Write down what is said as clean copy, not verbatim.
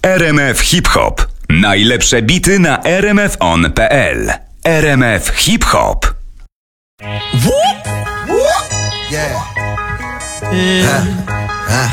RMF Hip Hop. Najlepsze bity na rmfon.pl. RMF Hip Hop. Yeah.